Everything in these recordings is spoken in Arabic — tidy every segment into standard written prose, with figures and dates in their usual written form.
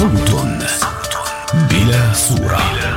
صوت بلا صورة.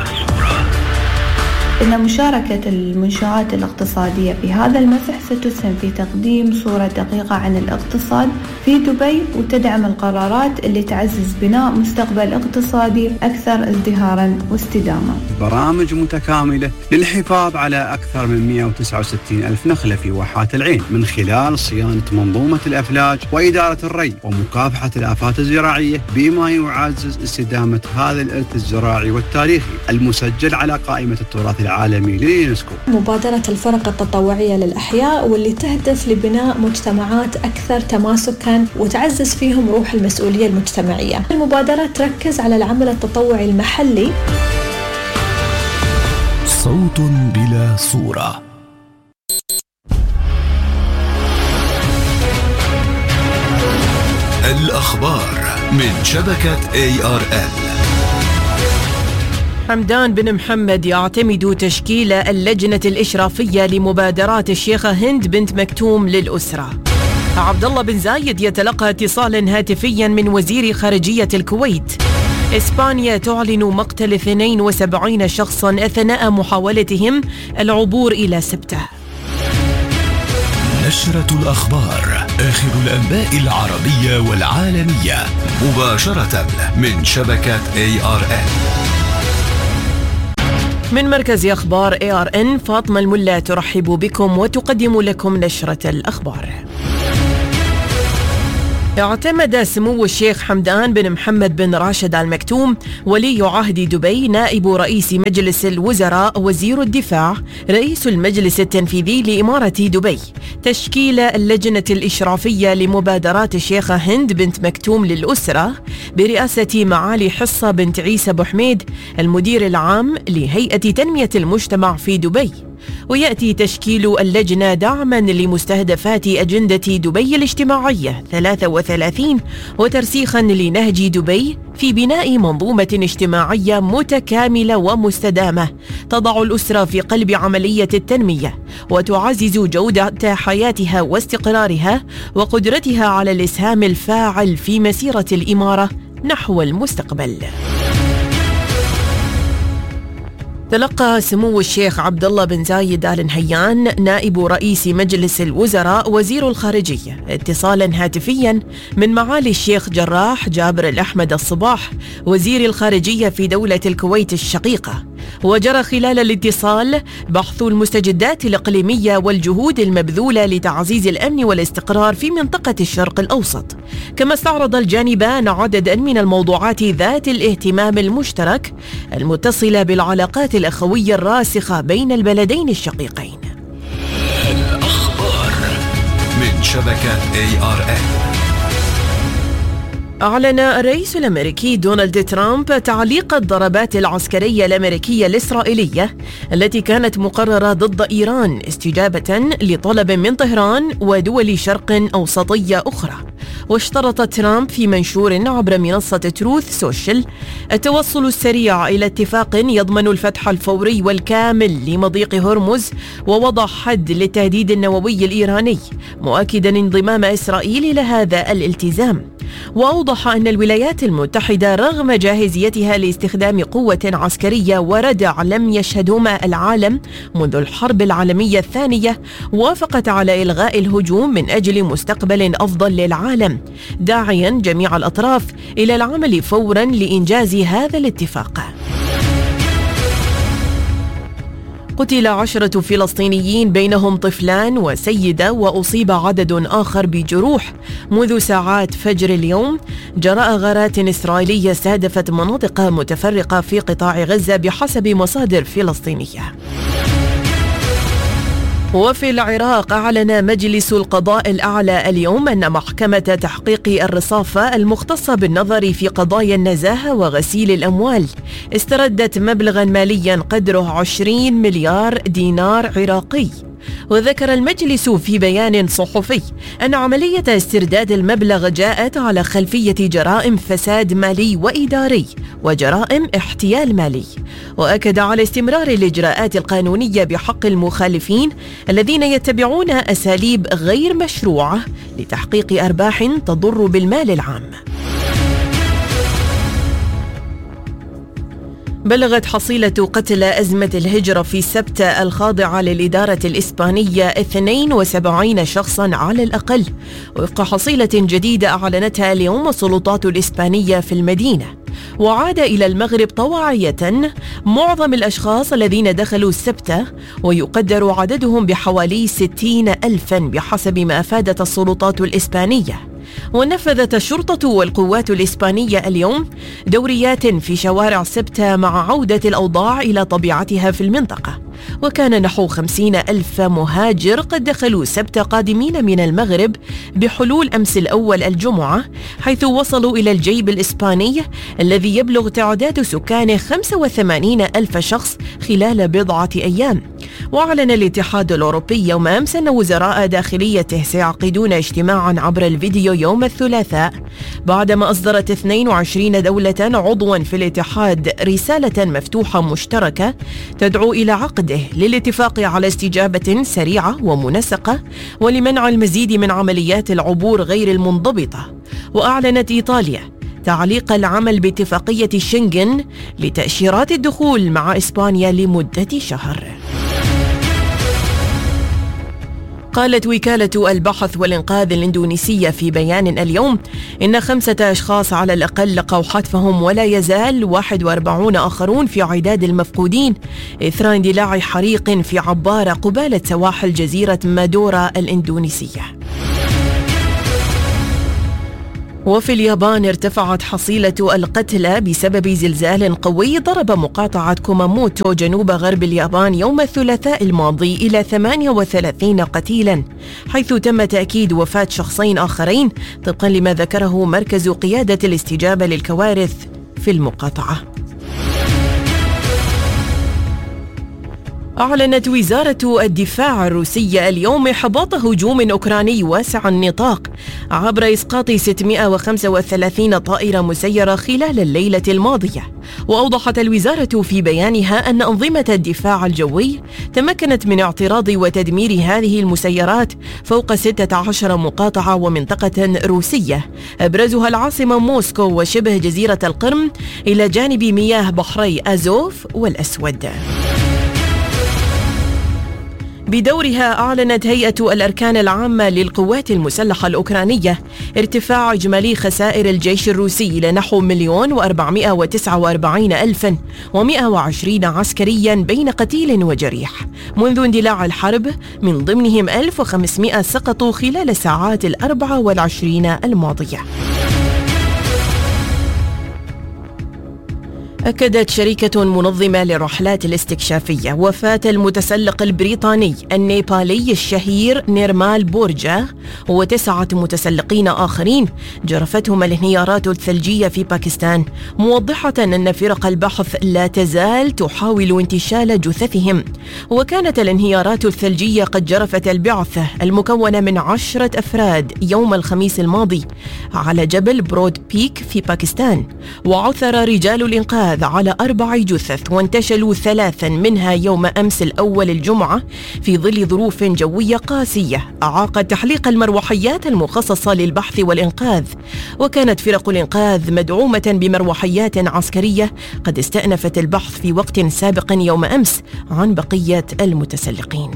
إن مشاركة المنشآت الاقتصادية في هذا المسح ستسهم في تقديم صورة دقيقة عن الاقتصاد في دبي، وتدعم القرارات اللي تعزز بناء مستقبل اقتصادي أكثر ازدهاراً واستدامة. برامج متكاملة للحفاظ على أكثر من 169 ألف نخلة في واحات العين من خلال صيانة منظومة الأفلاج وإدارة الري ومكافحة الآفات الزراعية، بما يعزز استدامة هذا الإرث الزراعي والتاريخي المسجل على قائمة التراث العالمي لليونسكو. مبادرة الفرق التطوعية للأحياء واللي تهدف لبناء مجتمعات أكثر تماسكاً وتعزز فيهم روح المسؤولية المجتمعية. المبادرة تركز على العمل التطوعي المحلي. صوت بلا صورة. الأخبار من شبكة ARN. حمدان بن محمد يعتمد تشكيل اللجنة الإشرافية لمبادرات الشيخة هند بنت مكتوم للأسرة. عبد الله بن زايد يتلقى اتصالا هاتفيا من وزير خارجية الكويت. إسبانيا تعلن مقتل 72 شخصا أثناء محاولتهم العبور إلى سبتة. نشرة الأخبار، آخر الأنباء العربية والعالمية، مباشرة من شبكة ARN. من مركز أخبار ARN، فاطمة الملا ترحب بكم وتقدم لكم نشرة الأخبار. اعتمد سمو الشيخ حمدان بن محمد بن راشد آل مكتوم ولي عهد دبي، نائب رئيس مجلس الوزراء، وزير الدفاع، رئيس المجلس التنفيذي لإمارة دبي، تشكيل اللجنة الإشرافية لمبادرات الشيخة هند بنت مكتوم للأسرة برئاسة معالي حصة بنت عيسى أبو حميد، المدير العام لهيئة تنمية المجتمع في دبي. ويأتي تشكيل اللجنة دعما لمستهدفات أجندة دبي الاجتماعية 33 وترسيخا لنهج دبي في بناء منظومة اجتماعية متكاملة ومستدامة تضع الأسرة في قلب عملية التنمية وتعزز جودة حياتها واستقرارها وقدرتها على الإسهام الفاعل في مسيرة الإمارة نحو المستقبل. تلقى سمو الشيخ عبد الله بن زايد آل نهيان نائب رئيس مجلس الوزراء وزير الخارجية اتصالا هاتفيا من معالي الشيخ جراح جابر الأحمد الصباح وزير الخارجية في دولة الكويت الشقيقة، وجرى خلال الاتصال بحث المستجدات الإقليمية والجهود المبذولة لتعزيز الأمن والاستقرار في منطقة الشرق الأوسط. كما استعرض الجانبان عددا من الموضوعات ذات الاهتمام المشترك المتصلة بالعلاقات الأخوية الراسخة بين البلدين الشقيقين. الأخبار من شبكة ARN. أعلن الرئيس الأمريكي دونالد ترامب تعليق الضربات العسكرية الأمريكية الإسرائيلية التي كانت مقررة ضد إيران استجابة لطلب من طهران ودول شرق أوسطية أخرى. واشترط ترامب في منشور عبر منصة تروث سوشيال التوصل السريع إلى اتفاق يضمن الفتح الفوري والكامل لمضيق هرمز ووضع حد للتهديد النووي الإيراني، مؤكدا انضمام إسرائيل لهذا الالتزام. وأوضح أن الولايات المتحدة رغم جاهزيتها لاستخدام قوة عسكرية وردع لم يشهدهما العالم منذ الحرب العالمية الثانية، وافقت على إلغاء الهجوم من أجل مستقبل أفضل للعالم، داعيا جميع الأطراف إلى العمل فورا لإنجاز هذا الاتفاق. قتل 10 فلسطينيين بينهم طفلان وسيدة، وأصيب عدد آخر بجروح منذ ساعات فجر اليوم جراء غارات إسرائيلية استهدفت مناطق متفرقة في قطاع غزة بحسب مصادر فلسطينية. وفي العراق أعلن مجلس القضاء الأعلى اليوم أن محكمة تحقيق الرصافة المختصة بالنظر في قضايا النزاهة وغسيل الأموال استردت مبلغا ماليا قدره 20 مليار دينار عراقي. وذكر المجلس في بيان صحفي أن عملية استرداد المبلغ جاءت على خلفية جرائم فساد مالي وإداري وجرائم احتيال مالي، وأكد على استمرار الإجراءات القانونية بحق المخالفين الذين يتبعون أساليب غير مشروعة لتحقيق أرباح تضر بالمال العام. بلغت حصيلة قتلى أزمة الهجرة في سبتة الخاضعة للإدارة الإسبانية 72 شخصاً على الأقل، وفق حصيلة جديدة أعلنتها اليوم السلطات الإسبانية في المدينة. وعاد إلى المغرب طواعية معظم الأشخاص الذين دخلوا سبتة، ويقدر عددهم بحوالي 60,000 بحسب ما أفادت السلطات الإسبانية. ونفذت الشرطة والقوات الإسبانية اليوم دوريات في شوارع سبتة مع عودة الأوضاع إلى طبيعتها في المنطقة. وكان نحو 50,000 مهاجر قد دخلوا سبتة قادمين من المغرب بحلول أمس الأول الجمعة، حيث وصلوا إلى الجيب الإسباني الذي يبلغ تعداد سكانه 85,000 شخص خلال بضعة أيام. وأعلن الاتحاد الأوروبي يوم أمس أن وزراء داخليته سيعقدون اجتماعا عبر الفيديو يوم الثلاثاء، بعدما أصدرت 22 دولة عضوا في الاتحاد رسالة مفتوحة مشتركة تدعو إلى عقده للاتفاق على استجابة سريعة ومنسقة ولمنع المزيد من عمليات العبور غير المنضبطة. وأعلنت إيطاليا تعليق العمل باتفاقية شنغن لتأشيرات الدخول مع إسبانيا لمدة شهر. قالت وكالة البحث والإنقاذ الإندونيسية في بيان اليوم إن 5 أشخاص على الأقل لقوا حتفهم، ولا يزال 41 آخرون في عداد المفقودين إثر اندلاع حريق في عبارة قبالة سواحل جزيرة مادورا الإندونيسية. وفي اليابان ارتفعت حصيلة القتلى بسبب زلزال قوي ضرب مقاطعة كوماموتو جنوب غرب اليابان يوم الثلاثاء الماضي إلى 38 قتيلا، حيث تم تأكيد وفاة شخصين آخرين طبقا لما ذكره مركز قيادة الاستجابة للكوارث في المقاطعة. أعلنت وزارة الدفاع الروسية اليوم إحباط هجوم أوكراني واسع النطاق عبر إسقاط 635 طائرة مسيرة خلال الليلة الماضية. وأوضحت الوزارة في بيانها أن أنظمة الدفاع الجوي تمكنت من اعتراض وتدمير هذه المسيرات فوق 16 مقاطعة ومنطقة روسية، أبرزها العاصمة موسكو وشبه جزيرة القرم إلى جانب مياه بحري أزوف والأسود. بدورها أعلنت هيئة الأركان العامة للقوات المسلحة الأوكرانية ارتفاع إجمالي خسائر الجيش الروسي إلى نحو 1,449,120 عسكريا بين قتيل وجريح منذ اندلاع الحرب، من ضمنهم 1,500 سقطوا خلال الساعات 24 الماضية. أكدت شركة منظمة للرحلات الاستكشافية وفاة المتسلق البريطاني النيبالي الشهير نيرمال بورجا و9 متسلقين آخرين جرفتهم الانهيارات الثلجية في باكستان، موضحة أن فرق البحث لا تزال تحاول انتشال جثثهم. وكانت الانهيارات الثلجية قد جرفت البعثة المكونة من 10 أفراد يوم الخميس الماضي على جبل برود بيك في باكستان، وعثر رجال الإنقاذ على 4 جثث وانتشلوا 3 منها يوم أمس الأول الجمعة في ظل ظروف جوية قاسية أعاقت تحليق المروحيات المخصصة للبحث والإنقاذ. وكانت فرق الإنقاذ مدعومة بمروحيات عسكرية قد استأنفت البحث في وقت سابق يوم أمس عن بقية المتسلقين.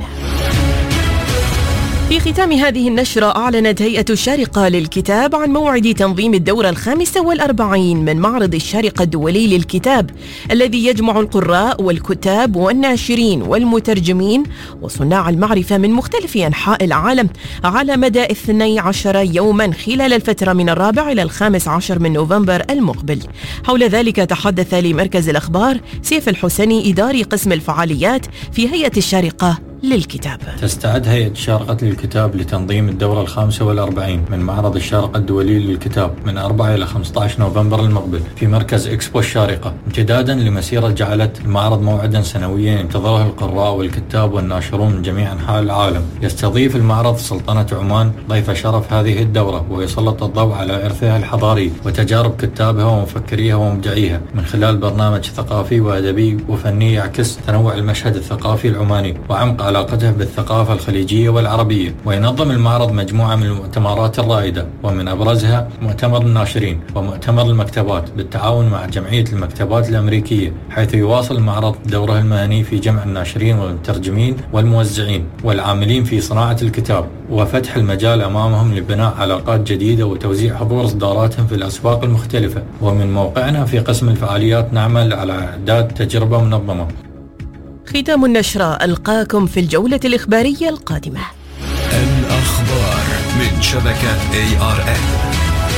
في ختام هذه النشرة أعلنت هيئة الشارقة للكتاب عن موعد تنظيم الدورة 45 من معرض الشارقة الدولي للكتاب، الذي يجمع القراء والكتاب والناشرين والمترجمين وصناع المعرفة من مختلف أنحاء العالم على مدى 12 يوما خلال الفترة من 4 إلى 15 من نوفمبر المقبل. حول ذلك تحدث لمركز الأخبار سيف الحسني إداري قسم الفعاليات في هيئة الشارقة للكتاب. تستعد هيئة الشارقة للكتاب لتنظيم الدورة 45 من معرض الشارقة الدولي للكتاب من 4 إلى 15 نوفمبر المقبل في مركز إكسبو الشارقة، امتدادا لمسيرة جعلت المعرض موعدا سنويا ينتظره القراء والكتاب والناشرون من جميع أنحاء العالم. يستضيف المعرض سلطنة عمان ضيف شرف هذه الدورة، ويسلط الضوء على إرثها الحضاري وتجارب كتابها ومفكريها ومبدعيها من خلال برنامج ثقافي وأدبي وفني يعكس تنوع المشهد الثقافي العماني وعمق علاقته بالثقافة الخليجية والعربية. وينظم المعرض مجموعة من المؤتمرات الرائدة، ومن أبرزها مؤتمر الناشرين ومؤتمر المكتبات بالتعاون مع جمعية المكتبات الأمريكية، حيث يواصل المعرض دوره المهني في جمع الناشرين والمترجمين والموزعين والعاملين في صناعة الكتاب، وفتح المجال أمامهم لبناء علاقات جديدة وتوزيع حضور إصداراتهم في الأسواق المختلفة. ومن موقعنا في قسم الفعاليات نعمل على إعداد تجربة منظمة. ختام النشرة، ألقاكم في الجولة الإخبارية القادمة. الأخبار من شبكة ARN.